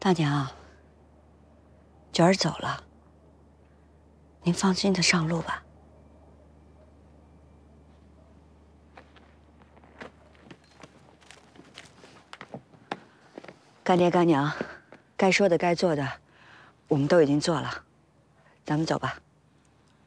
大娘，九儿走了，您放心的上路吧。干爹干娘，该说的该做的，我们都已经做了，咱们走吧。